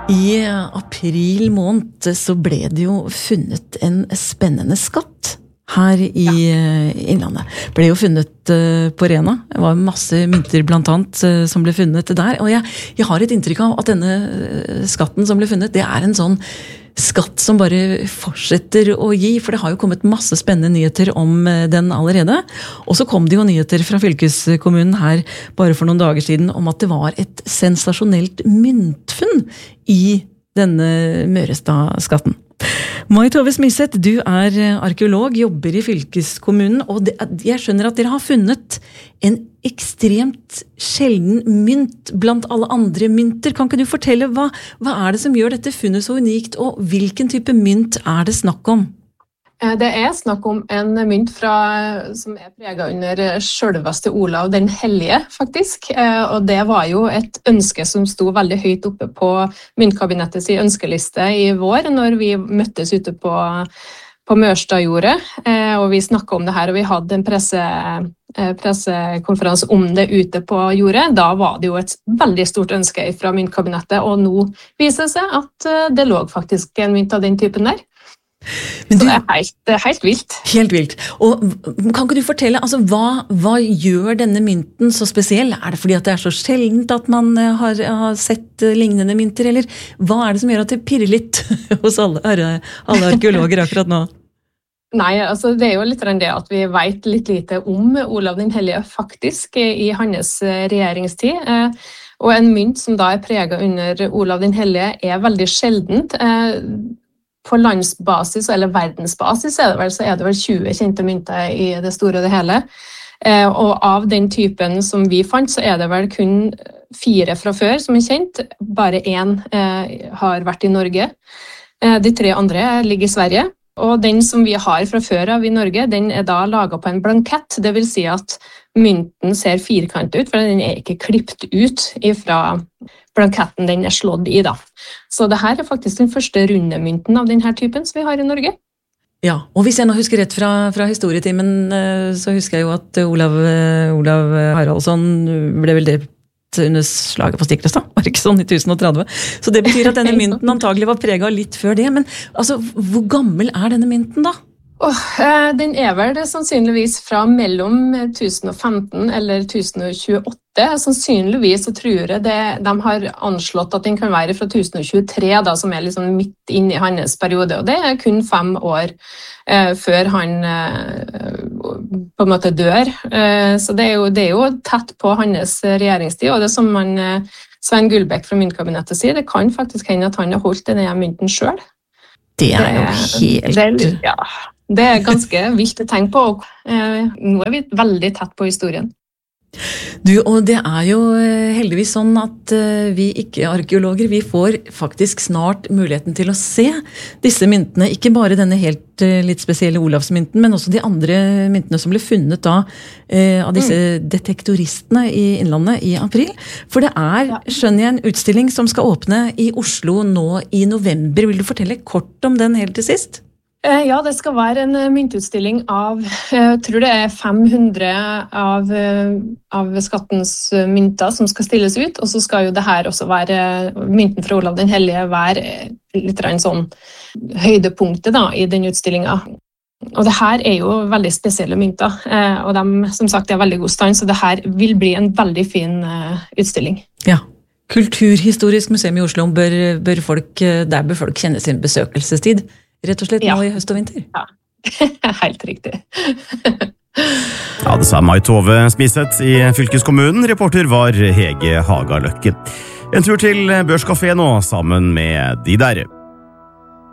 I april måned så ble det jo funnet en spennende skatt her i Innlandet. Ble jo funnet på Rena. Det var masse mynter blant annet som ble funnet der. Og jeg har et inntrykk av at denne skatten som ble funnet, det er en sånn skatt som bare fortsetter å gi, for det har jo kommet masse spennende nyheter om den allerede. Og så kom det jo nyheter fra fylkeskommunen her bare for noen dager siden om at det var et sensasjonelt myntfunn i denne Mørestad-skatten. Mai Tove Smilseth, du er arkeolog, jobber i fylkeskommunen, og jeg skjønner at dere har funnet en ekstremt sjelden mynt blant alle andre mynter. Kan ikke du fortelle, hva er det som gjør dette funnet så unikt, og hvilken type mynt er det snakk om? Det er snakk om en mynt som er preget under selveste Olav den Hellige, faktisk. Og det var jo et ønske som sto veldig høyt oppe på myntkabinettets ønskeliste i vår, når vi møttes ute på Mørstadjordet, og vi snakket om det her, og vi hadde en pressekonferanse om det ute på jordet. Da var det jo et veldig stort ønske fra myntkabinettet, og nå viser det seg at det lå faktisk en mynt av den typen der. Men så det er helt vilt. Helt vilt. Og kan ikke du fortelle, altså, hva gjør denne mynten så spesiell? Er det fordi at det er så sjeldent at man har sett lignende mynter, eller hva er det som gjør at det pirrer litt hos alle arkeologer akkurat nå? Nei, altså det er jo litt det at vi vet litt lite om Olav den Hellige faktisk i hans regjeringstid. Og en mynt som da er preget under Olav den Hellige er veldig sjeldent. På landsbasis eller verdensbasis er det vel 20 kjente mynter i det store og det hele. Og av den typen som vi fant, så er det vel kun 4 fra før som er kjent. Bare 1 har vært i Norge. De 3 andre ligger i Sverige. Og den som vi har fra før av i Norge, den er da laget på en blankett. Det vil si at mynten ser firkantet ut, for den er ikke klippet ut fra blanketten den er slått i da. Så det her er faktisk den første runde mynten av denne typen som vi har i Norge. Ja, og hvis jeg nå husker rett fra historietimen, så husker jeg jo at Olav Haraldsson ble vel drept under slaget på Stiklestad, var det ikke sånn i 1030? Så det betyr at denne mynten antagelig var preget litt før det, men altså, hvor gammel er denne mynten da? Den er vel sannsynligvis fra mellom 1015 eller 1028. Sannsynligvis så tror jeg de har anslått at den kan være fra 1023, da, som er liksom midt inne i hans periode, og det er kun 5 år før han på en måte dør. Så det er jo tett på hans regjeringstid, og det som Svein Gullbæk fra myntkabinettet sier, det kan faktisk hende at han har holdt denne mynten selv. Det er jo helt... Det er ganske vilt å tenke på, og nå er vi veldig tett på historien. Og det er jo heldigvis sånn at vi ikke-arkeologer, vi får faktisk snart muligheten til å se disse myntene, ikke bare denne helt litt spesielle Olavsmynten, men også de andre myntene som ble funnet da av disse detektoristene i Innlandet i april. For det skjønner jeg, en utstilling som skal åpne i Oslo nå i november. Vil du fortelle kort om den helt til sist? Ja, det skal være en myntutstilling av, jeg tror det er 500 av skattens mynter som skal stilles ut, og så skal jo det her også være, mynten fra Olav den Hellige, være litt sånn høydepunktet da, i den utstillingen. Og det her er jo veldig spesielle mynter, og de som sagt er veldig god stand, så det her vil bli en veldig fin utstilling. Ja. Kulturhistorisk museum i Oslo bør folk kjenne sin besøkelsestid. Rett og slett nå i høst og vinter. Ja, helt riktig. Ja, det sa Mai Tove Smilseth i fylkeskommunen. Reporter var Hege Haga Løkke. En tur til Børskafé nå, sammen med de der.